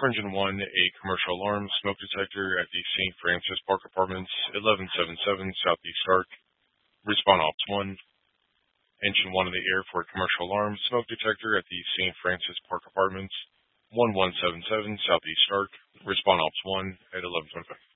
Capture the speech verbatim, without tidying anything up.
for Engine one, a commercial alarm smoke detector at the Saint Francis Park Apartments, eleven seventy-seven Southeast Arc. Respond Ops one. Engine one in the air for a commercial alarm smoke detector at the Saint Francis Park Apartments, eleven seventy-seven Southeast Arc. Respond Ops one at eleven twenty-five.